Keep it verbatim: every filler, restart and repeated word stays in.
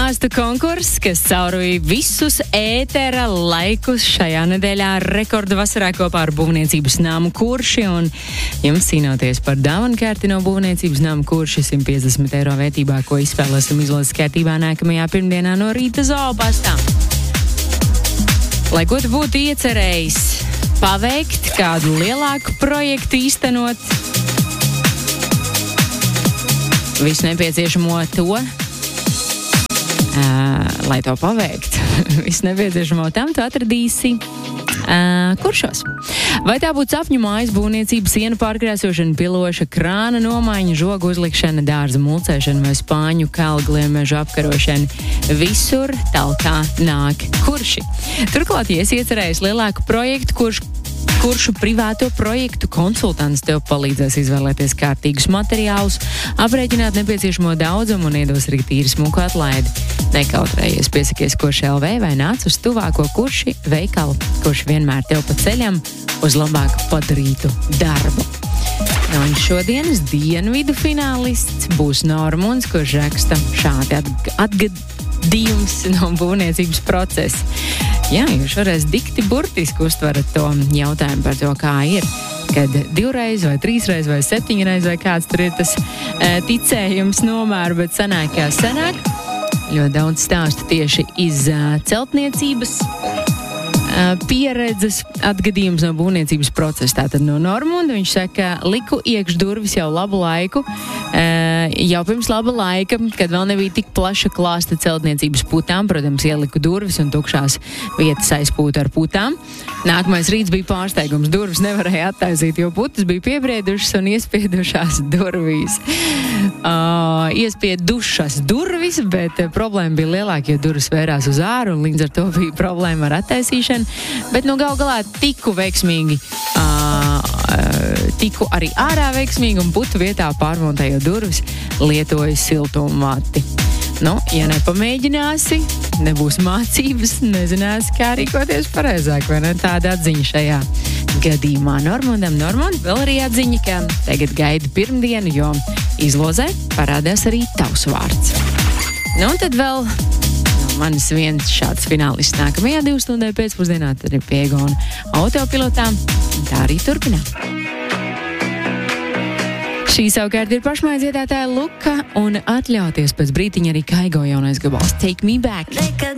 Stāstu konkurss, kas caurvīja visus ētera laikus šajā nedēļā rekorda vasarā kopā ar būvniecības namu Kurši, un jums cīnoties par dāvanu kārti no būvniecības namu Kurši simt piecdesmit eiro vērtībā, ko izspēlēsim izlases kārtībā nākamajā pirmdienā no rīta zoopastā. Lai ko tu būtu iecerējis paveikt, kādu lielāku projektu īstenot, visu nepieciešamo to, Uh, lai to paveikt. Visu nepieciešamo tam tu atradīsi uh, Kuršos. Vai tā būtu sapņu mājas būvniecība, sienu pārkrēsošana, piloša, krāna nomaiņa, žogu uzlikšana, dārza mulcēšana vai spāņu kalgliemežu apkarošana. Visur talkā nāk Kurši. Turklāt, ja esi iecerējis lielāku projektu, kurš Kuršu privāto projektu konsultants tev palīdzēs izvēlēties kārtīgus materiālus, aprēķināt nepieciešamo daudzumu un iedos arī tīri smuku atlaidi. Nekautrējies, piesakies Kurši L V vai nāc uz tuvāko Kurši veikalu, kurš vienmēr tev pa ceļam uz labāk padarītu darbu. Un šodienas dienvidu finālists būs Normunds, kurš raksta šādi atg- atgadījums no būvniecības procesa. Jā, jūs šoreiz dikti burtiski uztverat to jautājumu par to, kā ir, kad divreiz vai trīsreiz vai septiņreiz vai kāds tur ir tas e, ticējums nomēr, bet sanāk kā sanāk. Ļoti daudz stāstu tieši iz uh, celtniecības uh, pieredzes atgadījums no būvniecības procesa. Tātad no Normunda viņš saka, liku iekš durvis jau labu laiku, uh, jau pirms laba laika, kad vēl nebija tik plaša klāsta celtniecības putām. Protams, ieliku durvis un tukšās vietas aizpūta ar putām. Nākamais rīts bija pārsteigums. Durvis nevarēja attaisīt, jo putas bija piebriedušas un iespiedušās durvīs. Uh, iespiedušas durvis, bet uh, problēma bija lielāka, jo durvis vērās uz āru un līdz ar to bija problēma ar attaisīšanu. Bet nu gal galā tiku veiksmīgi, uh, uh, tiku arī ārā veiksmīgi un putu vietā pārmontējot durvis lietoju siltumvati. Nu, ja nepamēģināsi, nebūs mācības, nezināsi, kā rīkoties pareizāk, vai ne? Tāda atziņa šajā gadījumā Normundam. Normund, vēl arī atziņa, ka tagad gaida pirmdienu, jo izlozē parādās arī tavs vārds. Nu, un tad vēl no manis viens šāds finālists nākamajā divu stundē pēcpusdienā, tad ir pie Egona autopilotām. Tā arī turpinām. Šī savukārt ir pašmaidziedātāja Luka un atļauties pēc brītiņa arī Kaigo jaunais gabals Take Me Back.